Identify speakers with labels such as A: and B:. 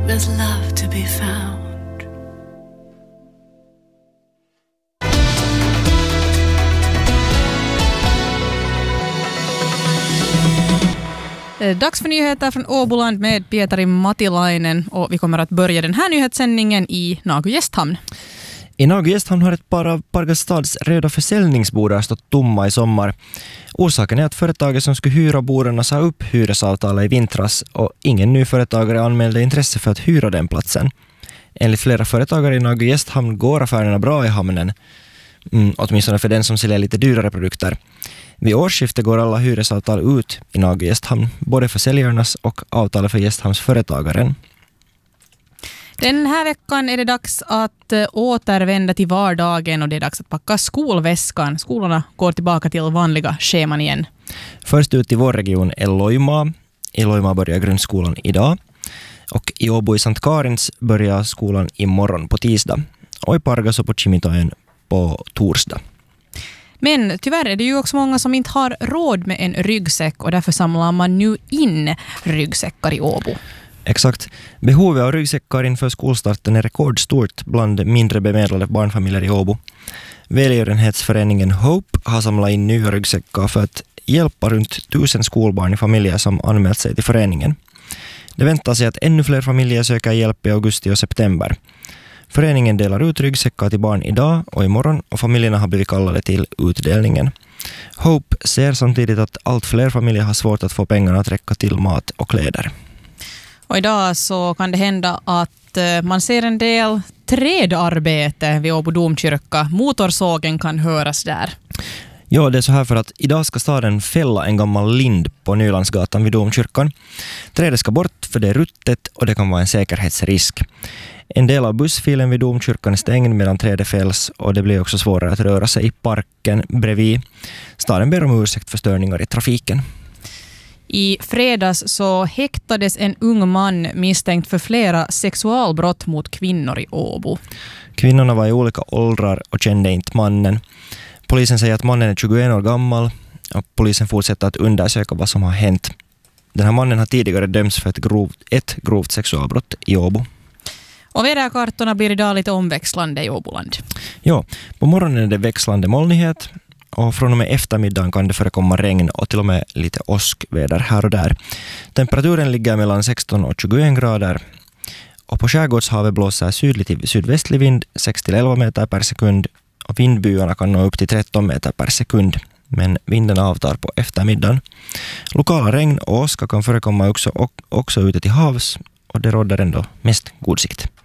A: there's love to be found.
B: Dags för nyheter från Åboland med Pietari Matilainen, och vi kommer att börja den här nyhetssändningen i Nagu-Gästhamn.
C: I Nagu-Gästhamn har ett par av Pargastads röda försäljningsbordar stått tomma i sommar. Orsaken är att företaget som skulle hyra borden sa upp hyresavtalet i vintras, och ingen ny företagare anmälde intresse för att hyra den platsen. Enligt flera företagare i Nagu-Gästhamn går affärerna bra i hamnen, åtminstone för den som säljer lite dyrare produkter. Vid årsskiftet går alla hyresavtal ut i Nagu-Gästhamn, både för säljarnas och avtalet för Gästhamns företagaren.
B: Den här veckan är det dags att återvända till vardagen, och det är dags att packa skolväskan. Skolorna går tillbaka till vanliga scheman igen.
C: Först ut i vår region är Loimaa. I Loimaa börjar grundskolan idag. Och i Åbo i Sankt Karins börjar skolan imorgon på tisdag. Och i Pargas och på Kimitojen på torsdag.
B: Men tyvärr är det ju också många som inte har råd med en ryggsäck, och därför samlar man nu in ryggsäckar i Åbo.
C: Exakt. Behovet av ryggsäckar inför skolstarten är rekordstort bland mindre bemedlade barnfamiljer i Åbo. Välgörenhetsföreningen Hope har samlat in nya ryggsäckar för att hjälpa runt 1000 skolbarn i familjer som anmält sig till föreningen. Det väntar sig att ännu fler familjer söker hjälp i augusti och september. Föreningen delar ut ryggsäckar till barn idag och imorgon, och familjerna har blivit kallade till utdelningen. Hope ser samtidigt att allt fler familjer har svårt att få pengarna att räcka till mat och kläder.
B: Och idag så kan det hända att man ser en del trädarbete vid Åbo domkyrka. Motorsågen kan höras där.
C: Ja, det är så här för att idag ska staden fälla en gammal lind på Nylandsgatan vid domkyrkan. Trädet ska bort för det är ruttet och det kan vara en säkerhetsrisk. En del av bussfilen vid domkyrkan är stängd medan trädet fälls, och det blir också svårare att röra sig i parken bredvid. Staden ber om ursäkt för störningar i trafiken.
B: I fredags så häktades en ung man misstänkt för flera sexualbrott mot kvinnor i Åbo.
C: Kvinnorna var i olika åldrar och kände inte mannen. Polisen säger att mannen är 21 år gammal, och polisen fortsätter att undersöka vad som har hänt. Den här mannen har tidigare dömts för ett grovt sexualbrott i Åbo.
B: Och väderkartorna blir idag lite omväxlande i Åboland.
C: Ja, på morgonen är det växlande molnighet, och från och med eftermiddagen kan det förekomma regn och till och med lite åskväder här och där. Temperaturen ligger mellan 16 och 21 grader, och på skärgårdshavet blåser sydlig till sydvästlig vind 6-11 meter per sekund, och vindbyarna kan nå upp till 13 meter per sekund, men vinden avtar på eftermiddagen. Lokala regn och åska kan förekomma också ute till havs, och det råder ändå mest god sikt.